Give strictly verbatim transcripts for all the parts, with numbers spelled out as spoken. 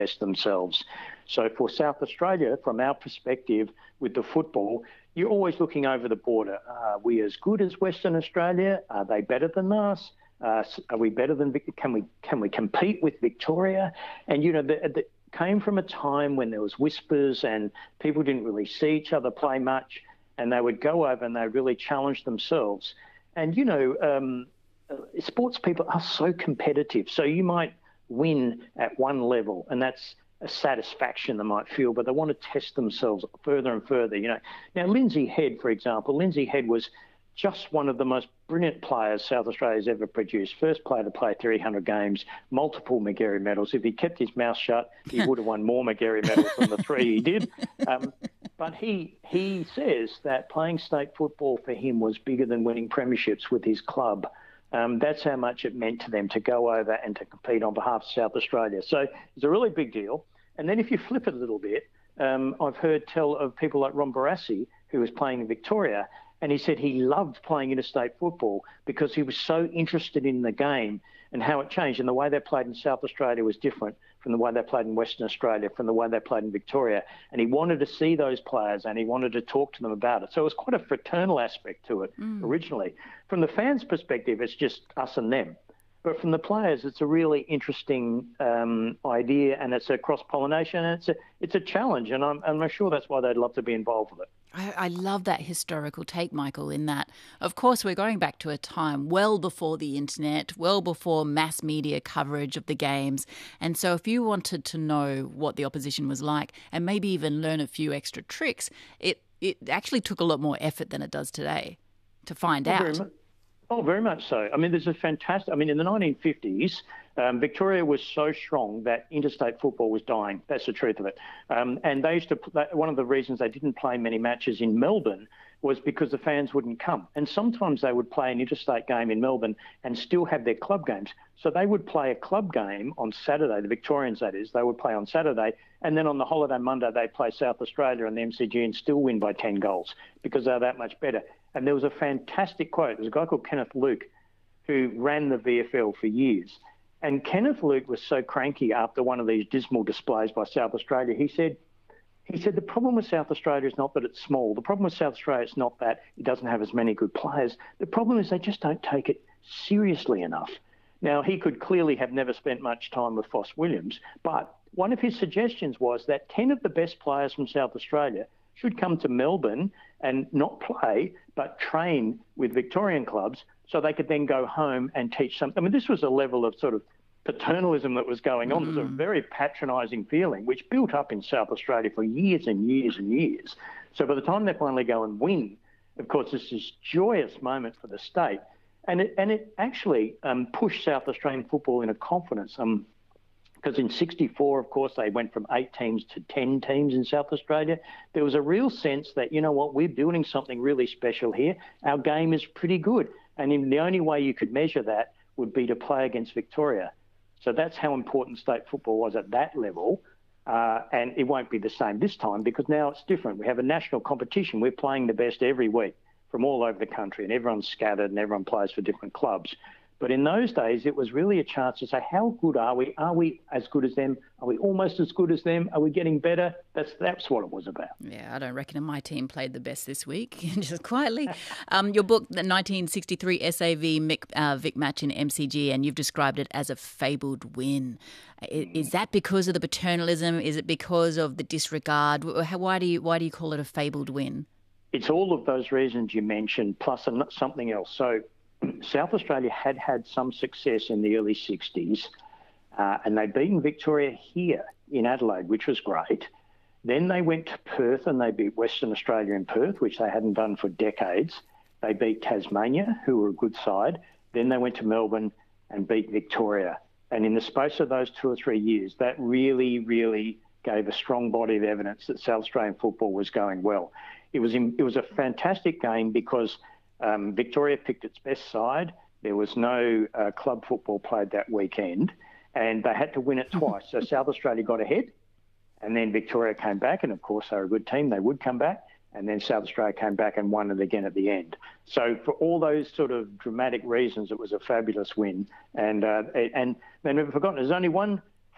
test themselves. So for South Australia, from our perspective with the football, you're always looking over the border. Are we as good as Western Australia? Are they better than us? Uh, are we better than, can we can we compete with Victoria? And, you know, the, the came from a time when there was whispers and people didn't really see each other play much, and they would go over and they really challenge themselves. And, you know, um, sports people are so competitive. So you might win at one level, and that's a satisfaction they might feel, but they want to test themselves further and further. You know, now Lindsay Head, for example, Lindsay Head was just one of the most brilliant players South Australia's ever produced. First player to play three hundred games, multiple Magarey medals. If he kept his mouth shut, he would have won more Magarey medals than the three he did. Um, but he he says that playing state football for him was bigger than winning premierships with his club. Um, that's how much it meant to them to go over and to compete on behalf of South Australia. So it's a really big deal. And then if you flip it a little bit, um, I've heard tell of people like Ron Barassi, who was playing in Victoria, and he said he loved playing interstate football because he was so interested in the game and how it changed. And the way they played in South Australia was different from the way they played in Western Australia, from the way they played in Victoria. And he wanted to see those players and he wanted to talk to them about it. So it was quite a fraternal aspect to it mm. originally. From the fans' perspective, it's just us and them. But from the players, it's a really interesting um, idea, and it's a cross-pollination, and it's a it's a challenge, and I'm, I'm sure that's why they'd love to be involved with it. I, I love that historical take, Michael, in that, of course, we're going back to a time well before the internet, well before mass media coverage of the games. And so if you wanted to know what the opposition was like and maybe even learn a few extra tricks, it, it actually took a lot more effort than it does today to find oh, out. Very much, oh, very much so. I mean, there's a fantastic... I mean, in the nineteen fifties... Um, Victoria was so strong that interstate football was dying. That's the truth of it. Um, and they used to. One of the reasons they didn't play many matches in Melbourne was because the fans wouldn't come. And sometimes they would play an interstate game in Melbourne and still have their club games. So they would play a club game on Saturday, the Victorians that is. They would play on Saturday, and then on the holiday Monday they'd play South Australia and the M C G and still win by ten goals because they're that much better. And there was a fantastic quote. There was a guy called Kenneth Luke who ran the V F L for years. And Kenneth Luke was so cranky after one of these dismal displays by South Australia. He said, he said, the problem with South Australia is not that it's small. The problem with South Australia is not that it doesn't have as many good players. The problem is they just don't take it seriously enough. Now, he could clearly have never spent much time with Foss Williams, but one of his suggestions was that ten of the best players from South Australia should come to Melbourne and not play, but train with Victorian clubs so they could then go home and teach some. I mean, this was a level of sort of paternalism that was going on. Mm. It was a very patronising feeling, which built up in South Australia for years and years and years. So by the time they finally go and win, of course, it's this joyous moment for the state. And it, and it actually um, pushed South Australian football into confidence. Um, because in sixty-four, of course, they went from eight teams to ten teams in South Australia. There was a real sense that, you know what, we're building something really special here. Our game is pretty good. And in the only way you could measure that would be to play against Victoria. So that's how important state football was at that level. Uh, and it won't be the same this time because now it's different. We have a national competition. We're playing the best every week from all over the country, and everyone's scattered and everyone plays for different clubs. But in those days, it was really a chance to say, how good are we? Are we as good as them? Are we almost as good as them? Are we getting better? That's that's what it was about. Yeah, I don't reckon my team played the best this week, just quietly. Um, your book, the nineteen sixty-three S A V Mick, uh, Vic match in M C G, and you've described it as a fabled win. Is, is that because of the paternalism? Is it because of the disregard? Why do you why do you call it a fabled win? It's all of those reasons you mentioned, plus something else. So South Australia had had some success in the early sixties, uh, and they'd beaten Victoria here in Adelaide, which was great. Then they went to Perth and they beat Western Australia in Perth, which they hadn't done for decades. They beat Tasmania, who were a good side. Then they went to Melbourne and beat Victoria. And in the space of those two or three years, that really, really gave a strong body of evidence that South Australian football was going well. It was in, it was a fantastic game because Um, Victoria picked its best side. There was no uh, club football played that weekend, and they had to win it twice. So South Australia got ahead, and then Victoria came back, and of course they're a good team. They would come back, and then South Australia came back and won it again at the end. So for all those sort of dramatic reasons, it was a fabulous win. And uh, and they've never forgotten. There's only one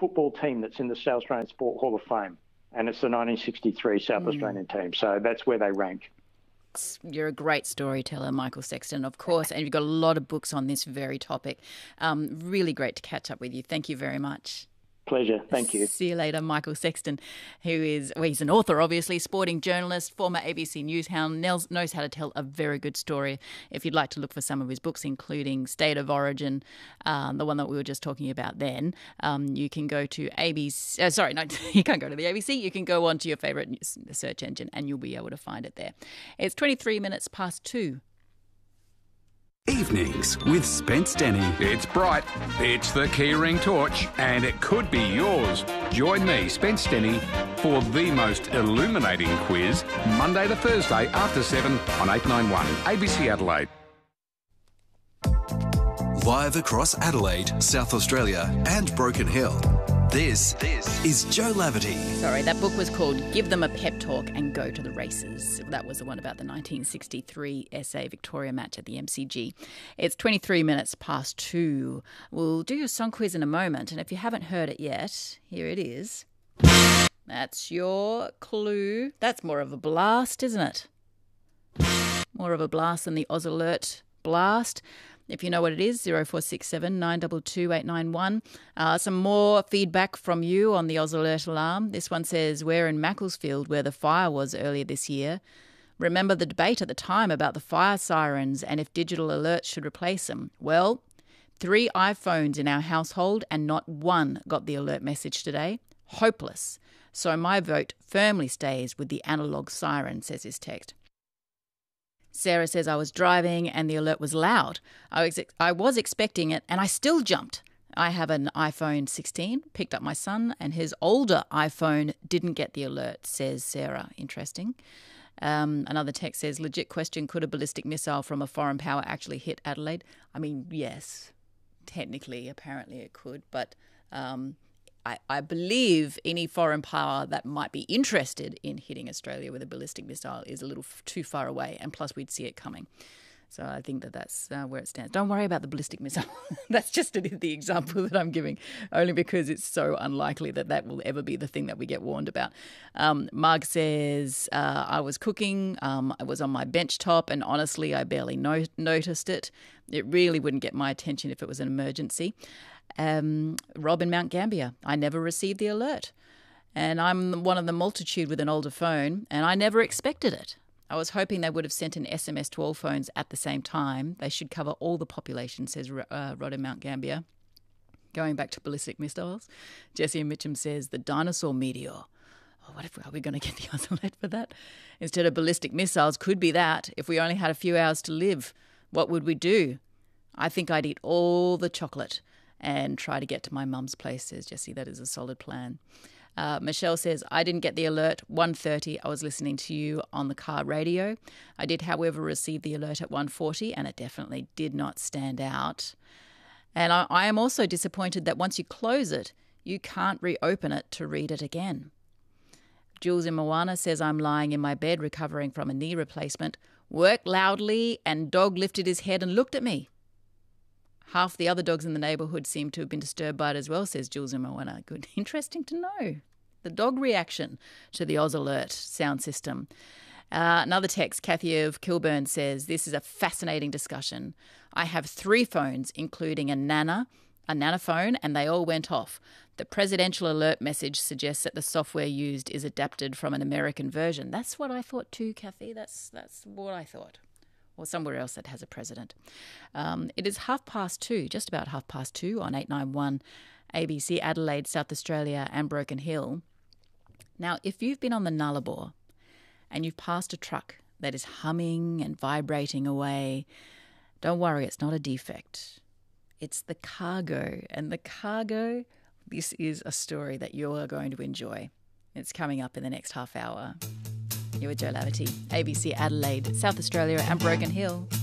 football team that's in the South Australian Sport Hall of Fame, and it's the nineteen sixty-three South mm. Australian team. So that's where they rank. You're a great storyteller, Michael Sexton, of course, and you've got a lot of books on this very topic. Um, really great to catch up with you. Thank you very much. Pleasure. Thank you. See you later. Michael Sexton, who is, well, he's an author, obviously, sporting journalist, former A B C news hound, knows, knows how to tell a very good story. If you'd like to look for some of his books, including State of Origin, um, the one that we were just talking about then, um, you can go to A B C. Uh, sorry, no, you can't go to the A B C. You can go onto your favourite search engine and you'll be able to find it there. It's twenty-three minutes past two. Evenings with Spence Denny. It's bright, it's the Keyring Torch, and it could be yours. Join me, Spence Denny, for the most illuminating quiz, Monday to Thursday after seven on eight ninety-one A B C Adelaide. Live across Adelaide, South Australia and Broken Hill. This, this is Joe Laverty. Sorry, that book was called Give Them a Pep Talk and Go to the Races. That was the one about the nineteen sixty-three S A Victoria match at the M C G. It's twenty-three minutes past two. We'll do your song quiz in a moment, and if you haven't heard it yet, here it is. That's your clue. That's more of a blast, isn't it? More of a blast than the Oz Alert blast. If you know what it is, zero four six seven nine two two eight nine one. Uh, some more feedback from you on the Oz Alert alarm. This one says, we're in Macclesfield where the fire was earlier this year. Remember the debate at the time about the fire sirens and if digital alerts should replace them? Well, three iPhones in our household and not one got the alert message today. Hopeless. So my vote firmly stays with the analogue siren, says his text. Sarah says, I was driving and the alert was loud. I was, I was expecting it and I still jumped. I have an iPhone sixteen, picked up my son, and his older iPhone didn't get the alert, says Sarah. Interesting. Um, another text says, legit question, could a ballistic missile from a foreign power actually hit Adelaide? I mean, yes, technically, apparently it could, but um, I, I believe any foreign power that might be interested in hitting Australia with a ballistic missile is a little f- too far away, and plus we'd see it coming. So I think that that's uh, where it stands. Don't worry about the ballistic missile. That's just the example that I'm giving, only because it's so unlikely that that will ever be the thing that we get warned about. Um, Marg says, uh, I was cooking, um, I was on my bench top, and honestly, I barely no- noticed it. It really wouldn't get my attention if it was an emergency. Um, Rob in Mount Gambier, I never received the alert. And I'm one of the multitude with an older phone, and I never expected it. I was hoping they would have sent an S M S to all phones at the same time. They should cover all the population, says uh, Rod in Mount Gambier. Going back to ballistic missiles, Jesse and Mitchum says the dinosaur meteor. Oh, what if, are we going to get the Oz Alert for that? Instead of ballistic missiles, could be that. If we only had a few hours to live, what would we do? I think I'd eat all the chocolate and try to get to my mum's place, says Jesse. That is a solid plan. Uh, Michelle says, I didn't get the alert. one thirty, I was listening to you on the car radio. I did, however, receive the alert at one forty, and it definitely did not stand out. And I, I am also disappointed that once you close it, you can't reopen it to read it again. Jules in Moana says, I'm lying in my bed recovering from a knee replacement, worked loudly, and dog lifted his head and looked at me. Half the other dogs in the neighbourhood seem to have been disturbed by it as well, says Jules in Moana. Good. Interesting to know. The dog reaction to the Oz Alert sound system. Uh, another text, Kathy of Kilburn says, this is a fascinating discussion. I have three phones, including a Nana, a Nana phone, and they all went off. The presidential alert message suggests that the software used is adapted from an American version. That's what I thought too, Kathy. That's, that's what I thought. Or somewhere else that has a president. Um, it is half past two, just about half past two on eight ninety-one A B C Adelaide, South Australia and Broken Hill. Now, if you've been on the Nullarbor and you've passed a truck that is humming and vibrating away, don't worry, it's not a defect. It's the cargo. And the cargo, this is a story that you are going to enjoy. It's coming up in the next half hour. You're with Joe Laverty, A B C Adelaide, South Australia and Broken Hill.